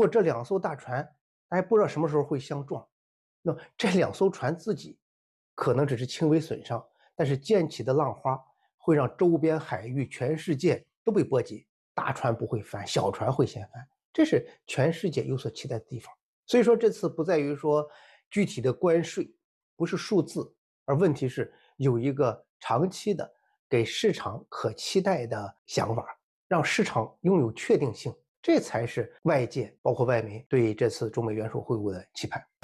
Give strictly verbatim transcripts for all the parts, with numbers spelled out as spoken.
果这两艘大船，大家不知道什么时候会相撞，那这两艘船自己可能只是轻微损伤，但是溅起的浪花会让周边海域、全世界都被波及，大船不会翻，小船会先翻，这是全世界有所期待的地方。所以说，这次不在于说具体的关税，不是数字，而问题是有一个长期的给市场可期待的想法，让市场拥有确定性，这才是外界包括外媒对这次中美元首会晤的期盼。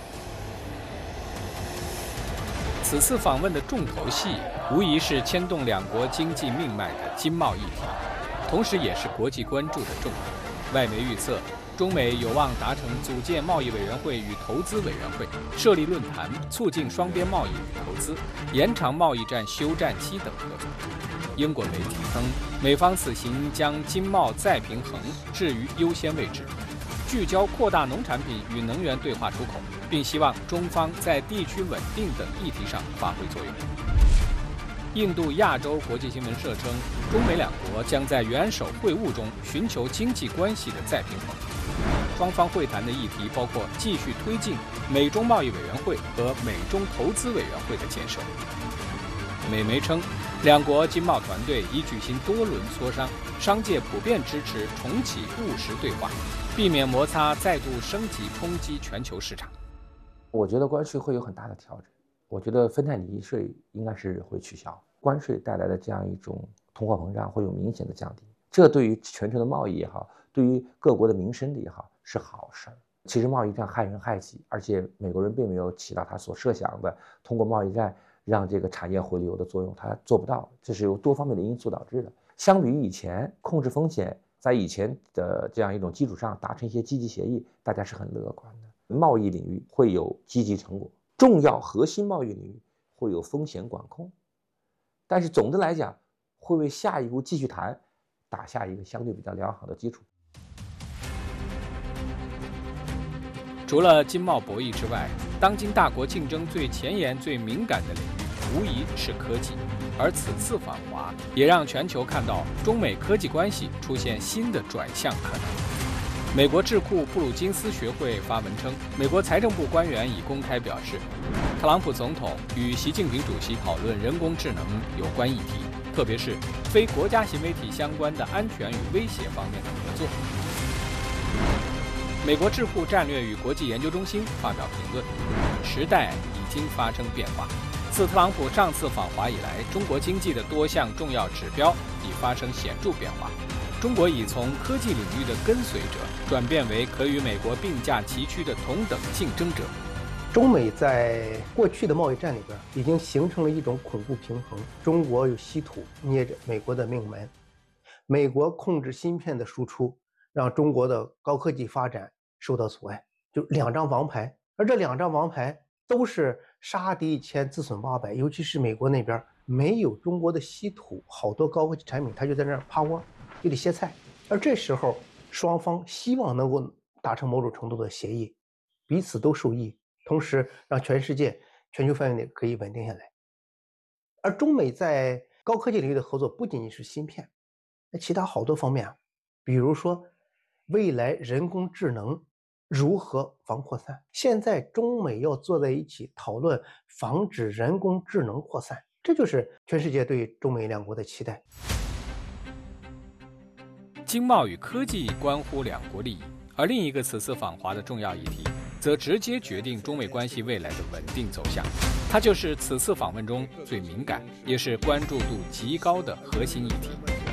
此次访问的重头戏，无疑是牵动两国经济命脉的经贸议题，同时也是国际关注的重点。外媒预测，中美有望达成组建贸易委员会与投资委员会，设立论坛，促进双边贸易与投资，延长贸易战休战期等合作。英国媒体称，美方此行将经贸再平衡置于优先位置，聚焦扩大农产品与能源对话出口，并希望中方在地区稳定等议题上发挥作用。印度亚洲国际新闻社称，中美两国将在元首会晤中寻求经济关系的再平衡。双方会谈的议题包括继续推进美中贸易委员会和美中投资委员会的建设。美媒称，两国经贸团队已举行多轮磋商，商界普遍支持重启务实对话，避免摩擦再度升级冲击全球市场。 我觉得关税会有很大的调整，我觉得芬太尼税应该是会取消，关税带来的这样一种通货膨胀会有明显的降低，这对于全球的贸易也好，对于各国的民生的也好是好事。其实贸易战害人害己，而且美国人并没有起到他所设想的通过贸易战让这个产业回流的作用，他做不到，这是由多方面的因素导致的。相比于以前控制风险，在以前的这样一种基础上达成一些积极协议，大家是很乐观的。贸易领域会有积极成果，重要核心贸易领域会有风险管控，但是总的来讲会为下一步继续谈打下一个相对比较良好的基础。 除了经贸博弈之外，当今大国竞争最前沿、最敏感的领域，无疑是科技。而此次访华，也让全球看到中美科技关系出现新的转向可能。美国智库布鲁金斯学会发文称，美国财政部官员已公开表示，特朗普总统与习近平主席讨论人工智能有关议题，特别是非国家型媒体相关的安全与威胁方面的合作。美国智库战略与国际研究中心发表评论，时代已经发生变化。自特朗普上次访华以来，中国经济的多项重要指标已发生显著变化。中国已从科技领域的跟随者转变为可与美国并驾齐驱的同等竞争者。 中美在过去的贸易战里边已经形成了一种恐怖平衡，中国有稀土捏着美国的命门，美国控制芯片的输出，让中国的高科技发展受到阻碍，就两张王牌。而这两张王牌都是杀敌一千自损八百，尤其是美国那边没有中国的稀土，好多高科技产品它就在那儿趴窝，就得歇菜。而这时候双方希望能够达成某种程度的协议，彼此都受益，同时让全世界全球范围内可以稳定下来。而中美在高科技领域的合作不仅仅是芯片，那其他好多方面啊，比如说未来人工智能如何防扩散，现在中美要坐在一起讨论防止人工智能扩散，这就是全世界对中美两国的期待。 经贸与科技关乎两国利益，而另一个此次访华的重要议题，则直接决定中美关系未来的稳定走向。它就是此次访问中最敏感，也是关注度极高的核心议题。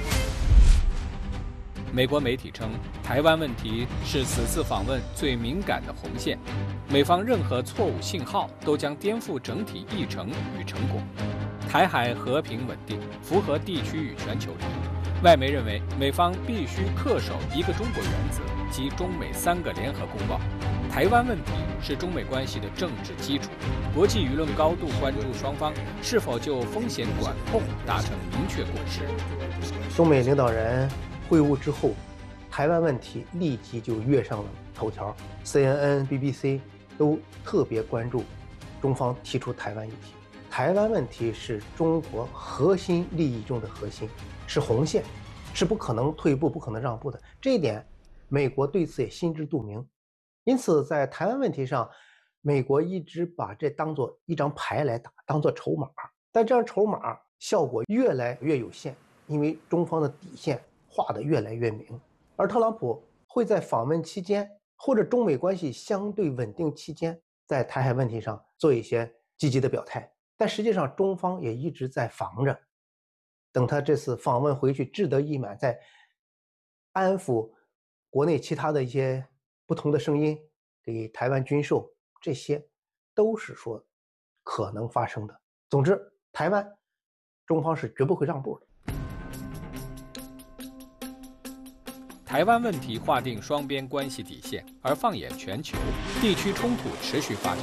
美国媒体称，台湾问题是此次访问最敏感的红线，美方任何错误信号都将颠覆整体议程与成果。台海和平稳定符合地区与全球利益。外媒认为，美方必须恪守一个中国原则及中美三个联合公报。台湾问题是中美关系的政治基础，国际舆论高度关注双方是否就风险管控达成明确共识。 中美领导人会晤之后，台湾问题立即就跃上了头条 ，C N N、B B C 都特别关注中方提出台湾议题。台湾问题是中国核心利益中的核心，是红线，是不可能退步、不可能让步的。这一点， 美国对此也心知肚明。因此，在台湾问题上，美国一直把这当作一张牌来打，当作筹码。但这样筹码效果越来越有限，因为中方的底线画得越来越明。而特朗普会在访问期间或者中美关系相对稳定期间，在台海问题上做一些积极的表态，但实际上中方也一直在防着，等他这次访问回去志得意满，在安抚国内其他的一些不同的声音，给台湾军售，这些都是说可能发生的。总之，台湾中方是绝不会让步的。 台湾问题划定双边关系底线，而放眼全球，地区冲突持续发酵，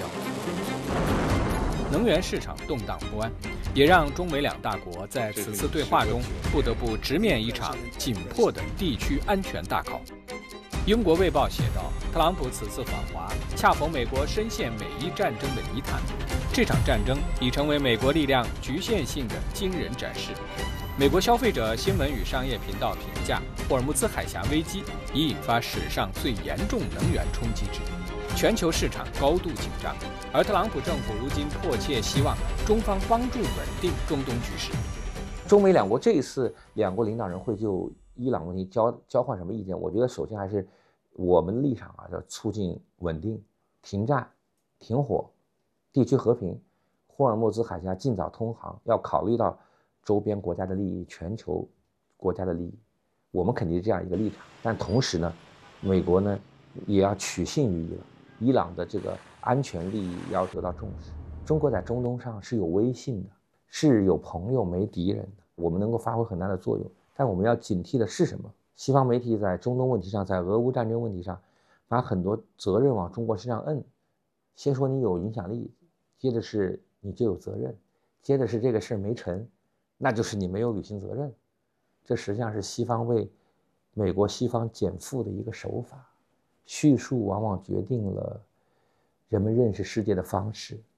能源市场动荡不安，也让中美两大国在此次对话中不得不直面一场紧迫的地区安全大考。英国《卫报》写道，特朗普此次访华，恰逢美国深陷美伊战争的泥潭，这场战争已成为美国力量局限性的惊人展示。美国消费者新闻与商业频道评价，霍尔木兹海峡危机已引发史上最严重能源冲击之一，全球市场高度紧张，而特朗普政府如今迫切希望中方帮助稳定中东局势。 中美两国这一次两国领导人会就伊朗问题交交换什么意见？我觉得首先还是我们的立场啊，要促进稳定、停战、停火、地区和平，霍尔木兹海峡尽早通航，要考虑到周边国家的利益、全球国家的利益，我们肯定是这样一个立场。但同时呢，美国呢也要取信于伊朗，伊朗的这个安全利益要得到重视。中国在中东上是有威信的，是有朋友没敌人的，我们能够发挥很大的作用。但我们要警惕的是什么？西方媒体在中东问题上，在俄乌战争问题上，把很多责任往中国身上摁。先说你有影响力，接着是你就有责任，接着是这个事儿没成，那就是你没有履行责任。这实际上是西方为美国西方减负的一个手法。叙述往往决定了人们认识世界的方式。